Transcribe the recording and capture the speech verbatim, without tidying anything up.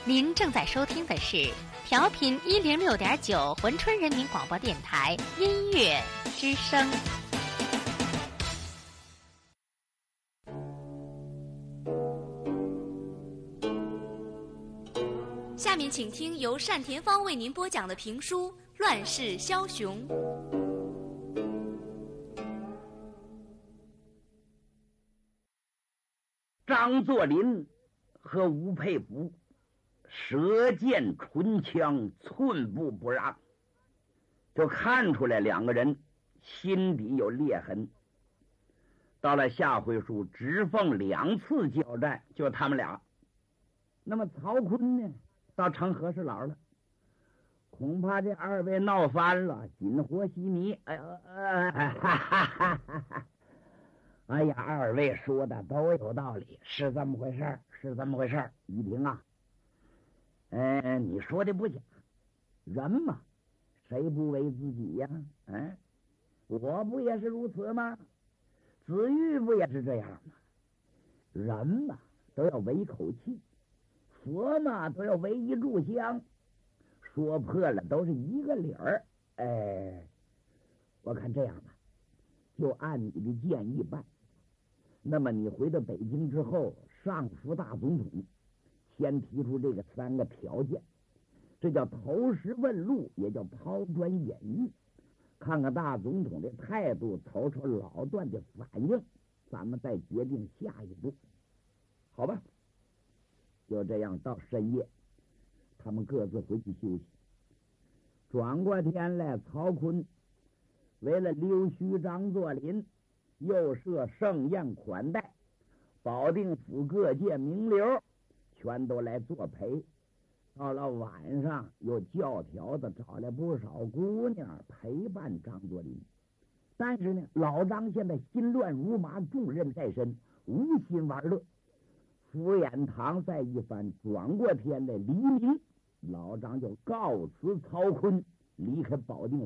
您正在收听的是调频一零六点九珲春人民广播电台音乐之声。下面请听由单田芳为您播讲的评书《乱世枭雄》。 张作霖和吴佩孚舌剑唇枪，寸步不让，就看出来两个人心底有裂痕。到了下回书，直奉两次交战，就他们俩。那么曹锟呢，到成和事佬了，恐怕这二位闹翻了，紧和稀泥。哎呀，哎哈哈哈哈！哎呀，二位说的都有道理，是这么回事儿，是这么回事儿。一听啊，哎，你说的不假，人嘛，谁不为自己呀？嗯，我不也是如此吗？子玉不也是这样吗？人嘛，都要为口气，佛嘛，都要为一炷香，说破了都是一个理儿。哎，我看这样吧，就按你的建议办。那么你回到北京之后，上书大总统，先提出这个三个条件，这叫投石问路，也叫抛砖引玉，看看大总统的态度，瞅瞅老段的反应，咱们再决定下一步，好吧？就这样，到深夜，他们各自回去休息。转过天来，曹锟为了溜须张作霖，又设盛宴款待，保定府各界名流全都来作陪。到了晚上，又教条的找来不少姑娘陪伴张作霖。但是呢，老张现在心乱如麻，重任在身，无心玩乐。福眼堂在一番转过天的黎明，老张就告辞曹锟，离开保定